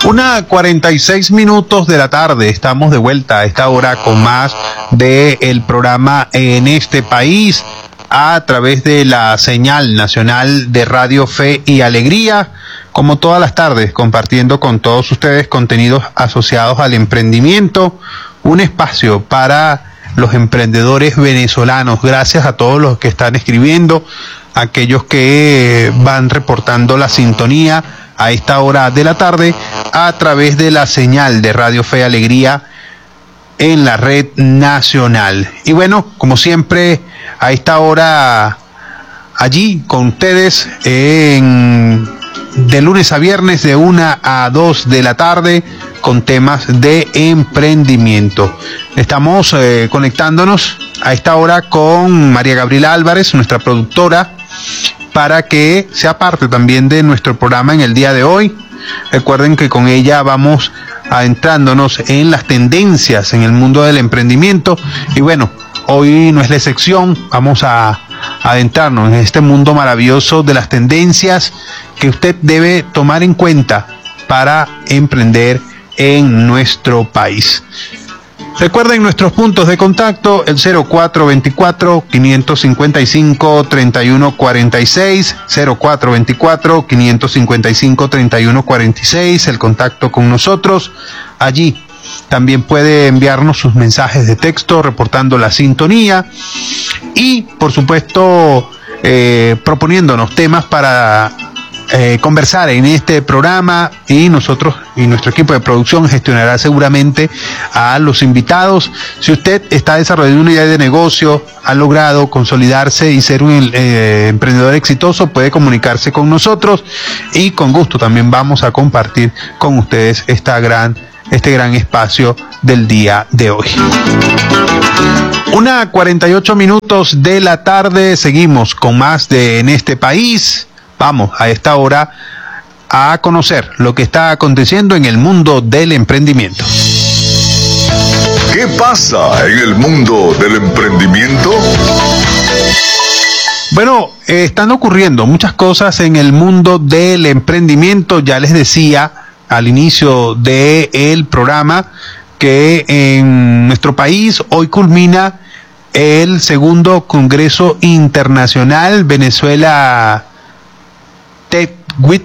1:46 de la tarde, estamos de vuelta a esta hora con más del programa En este País a través de la señal nacional de Radio Fe y Alegría, como todas las tardes, compartiendo con todos ustedes contenidos asociados al emprendimiento, un espacio para los emprendedores venezolanos. Gracias a todos los que están escribiendo, aquellos que van reportando la sintonía a esta hora de la tarde a través de la señal de Radio Fe y Alegría en la red nacional. Y bueno, como siempre, a esta hora allí con ustedes de lunes a viernes de 1 a 2 de la tarde con temas de emprendimiento. Estamos conectándonos a esta hora con María Gabriela Álvarez, nuestra productora, para que sea parte también de nuestro programa en el día de hoy. Recuerden que con ella vamos adentrándonos en las tendencias en el mundo del emprendimiento. Y bueno, hoy no es la excepción, vamos a adentrarnos en este mundo maravilloso de las tendencias que usted debe tomar en cuenta para emprender en nuestro país. Recuerden nuestros puntos de contacto, el 0424-555-3146, 0424-555-3146, el contacto con nosotros. Allí también puede enviarnos sus mensajes de texto reportando la sintonía y, por supuesto, proponiéndonos temas para conversar en este programa, y nosotros y nuestro equipo de producción gestionará seguramente a los invitados. Si usted está desarrollando una idea de negocio, ha logrado consolidarse y ser un emprendedor exitoso, puede comunicarse con nosotros y con gusto también vamos a compartir con ustedes este gran espacio del día de hoy. 1:48 de la tarde, seguimos con más de En este País. Vamos a esta hora a conocer lo que está aconteciendo en el mundo del emprendimiento. ¿Qué pasa en el mundo del emprendimiento? Bueno, están ocurriendo muchas cosas en el mundo del emprendimiento. Ya les decía al inicio del programa que en nuestro país hoy culmina el segundo Congreso Internacional Venezuela TechWeek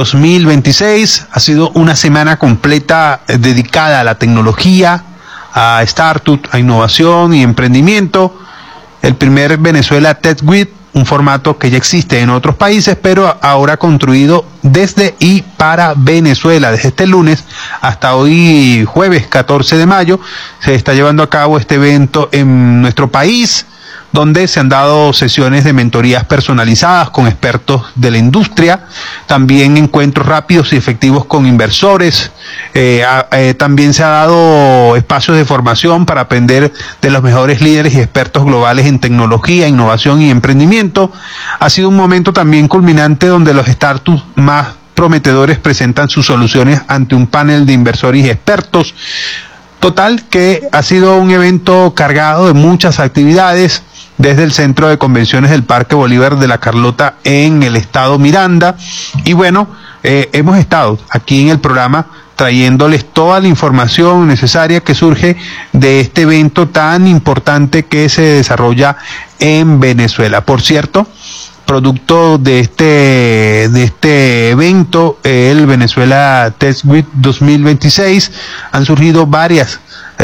2026. Ha sido una semana completa dedicada a la tecnología, a startup, a innovación y emprendimiento. El primer Venezuela TechWeek, un formato que ya existe en otros países, pero ahora construido desde y para Venezuela. Desde este lunes hasta hoy, jueves 14 de mayo, se está llevando a cabo este evento en nuestro país, donde se han dado sesiones de mentorías personalizadas con expertos de la industria, también encuentros rápidos y efectivos con inversores, también se ha dado espacios de formación para aprender de los mejores líderes y expertos globales en tecnología, innovación y emprendimiento. Ha sido un momento también culminante donde los startups más prometedores presentan sus soluciones ante un panel de inversores y expertos. Total que ha sido un evento cargado de muchas actividades, desde el Centro de Convenciones del Parque Bolívar de La Carlota en el estado Miranda. Y bueno, hemos estado aquí en el programa trayéndoles toda la información necesaria que surge de este evento tan importante que se desarrolla en Venezuela. Por cierto, producto de este evento, el Venezuela TechWeek 2026, han surgido varias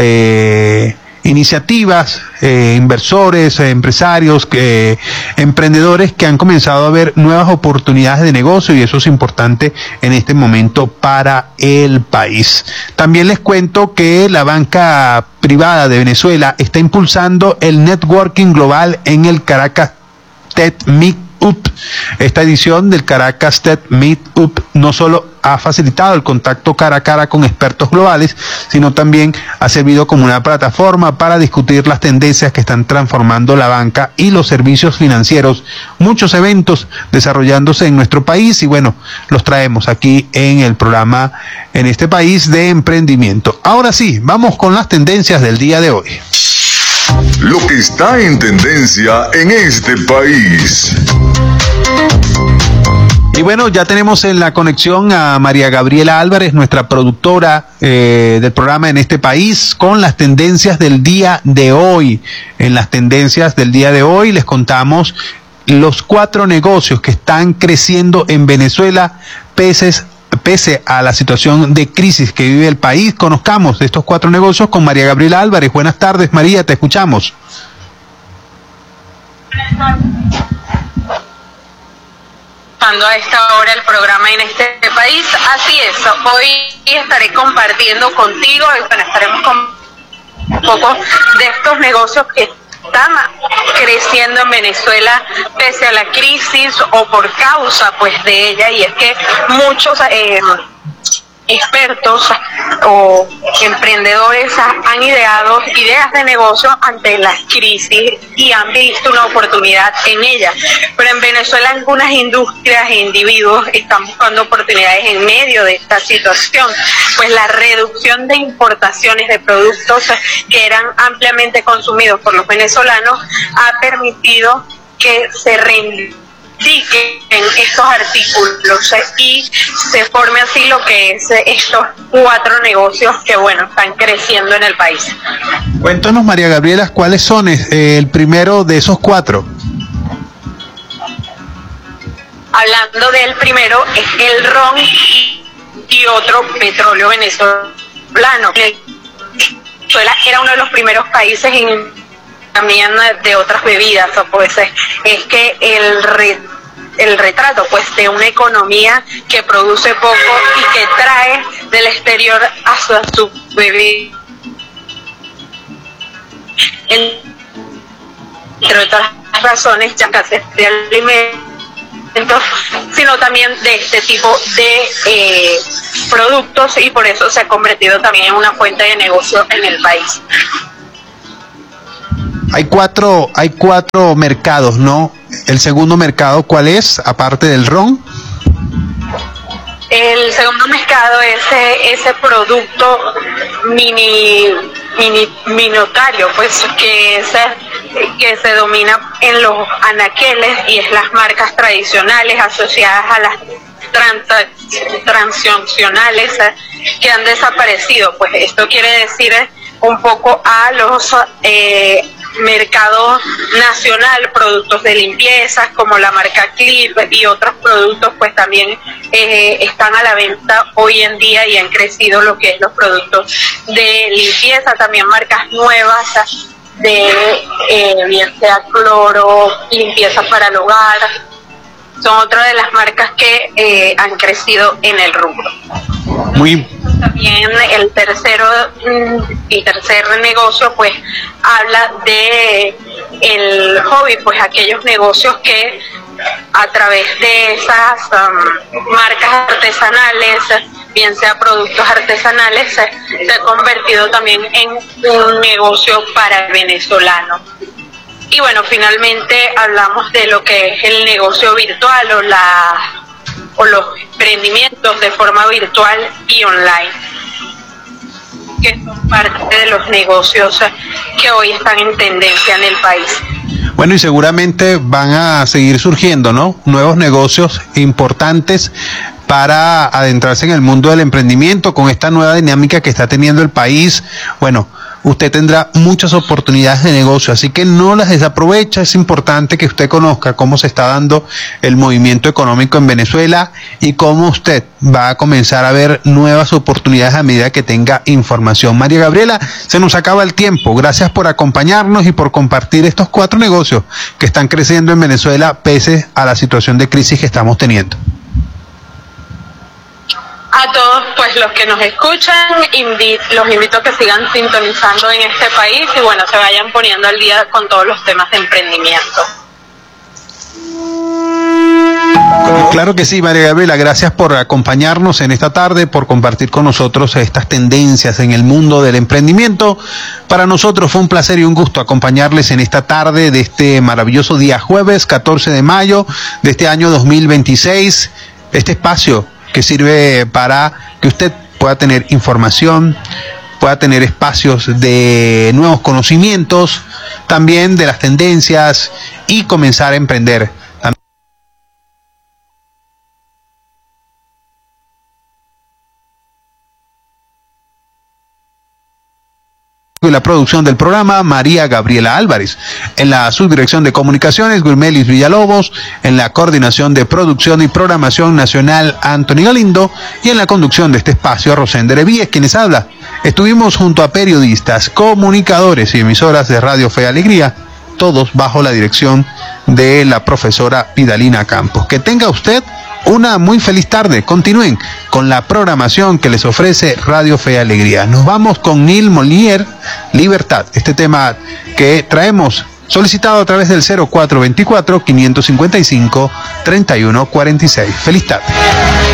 iniciativas, inversores, empresarios, emprendedores que han comenzado a ver nuevas oportunidades de negocio, y eso es importante en este momento para el país. También les cuento que la banca privada de Venezuela está impulsando el networking global en el Caracas Tech Meetup. Esta edición del Caracas Tech Meetup no solo ha facilitado el contacto cara a cara con expertos globales, sino también ha servido como una plataforma para discutir las tendencias que están transformando la banca y los servicios financieros. Muchos eventos desarrollándose en nuestro país y bueno, los traemos aquí en el programa En este País de Emprendimiento. Ahora sí, vamos con las tendencias del día de hoy. Lo que está en tendencia en este país. Y bueno, ya tenemos en la conexión a María Gabriela Álvarez, nuestra productora del programa En este País, con las tendencias del día de hoy. En las tendencias del día de hoy les contamos los 4 negocios que están creciendo en Venezuela pese a la situación de crisis que vive el país. Conozcamos de estos 4 negocios con María Gabriela Álvarez. Buenas tardes, María, te escuchamos. A esta hora el programa En este País, así es, hoy estaré compartiendo contigo y bueno, estaremos con un poco de estos negocios que están creciendo en Venezuela pese a la crisis o por causa pues de ella, y es que muchos expertos o emprendedores han ideado ideas de negocio ante las crisis y han visto una oportunidad en ella. Pero en Venezuela algunas industrias e individuos están buscando oportunidades en medio de esta situación, pues la reducción de importaciones de productos que eran ampliamente consumidos por los venezolanos ha permitido que se reivindiquen estos artículos y se forme así lo que es estos 4 negocios que bueno, están creciendo en el país. Cuéntanos, María Gabriela, ¿cuáles son el primero de esos 4? Hablando del primero, es el ron y otro petróleo venezolano. Venezuela era uno de los primeros países también de otras bebidas, pues es que el retrato pues de una economía que produce poco y que trae del exterior a su bebida, entre otras razones, ya escasez de alimentos, sino también de este tipo de productos, y por eso se ha convertido también en una fuente de negocio en el país. Hay cuatro mercados, ¿no? El segundo mercado, ¿cuál es, aparte del ron? El segundo mercado es ese producto minoritario, pues que se domina en los anaqueles, y es las marcas tradicionales asociadas a las transnacionales que han desaparecido. Pues esto quiere decir un poco a los mercado nacional, productos de limpieza como la marca Clip y otros productos pues también están a la venta hoy en día y han crecido lo que es los productos de limpieza, también marcas nuevas de bien sea cloro, limpieza para el hogar, son otra de las marcas que han crecido en el rubro. También el tercer negocio pues habla de el hobby, pues aquellos negocios que a través de esas marcas artesanales, bien sea productos artesanales, se ha convertido también en un negocio para el venezolano. Y bueno, finalmente hablamos de lo que es el negocio virtual o los emprendimientos de forma virtual y online, que son parte de los negocios que hoy están en tendencia en el país. Bueno, y seguramente van a seguir surgiendo, ¿no?, nuevos negocios importantes para adentrarse en el mundo del emprendimiento con esta nueva dinámica que está teniendo el país. Bueno, usted tendrá muchas oportunidades de negocio, así que no las desaprovecha. Es importante que usted conozca cómo se está dando el movimiento económico en Venezuela y cómo usted va a comenzar a ver nuevas oportunidades a medida que tenga información. María Gabriela, se nos acaba el tiempo. Gracias por acompañarnos y por compartir estos 4 negocios que están creciendo en Venezuela pese a la situación de crisis que estamos teniendo. A todos pues los que nos escuchan, los invito a que sigan sintonizando En este País y bueno, se vayan poniendo al día con todos los temas de emprendimiento. Claro que sí, María Gabriela, gracias por acompañarnos en esta tarde, por compartir con nosotros estas tendencias en el mundo del emprendimiento. Para nosotros fue un placer y un gusto acompañarles en esta tarde de este maravilloso día jueves 14 de mayo de este año 2026, este espacio que sirve para que usted pueda tener información, pueda tener espacios de nuevos conocimientos, también de las tendencias y comenzar a emprender. y la producción del programa, María Gabriela Álvarez. En la subdirección de comunicaciones, Wilmelis Villalobos. En la coordinación de producción y programación nacional, Anthony Galindo. Y en la conducción de este espacio, Rosender Evíes, quienes habla. Estuvimos junto a periodistas, comunicadores y emisoras de Radio Fe y Alegría, todos bajo la dirección de la profesora Vidalina Campos. Que tenga usted una muy feliz tarde. Continúen con la programación que les ofrece Radio Fe y Alegría. Nos vamos con Neil Molière, Libertad. Este tema que traemos solicitado a través del 0424-555-3146. Feliz tarde.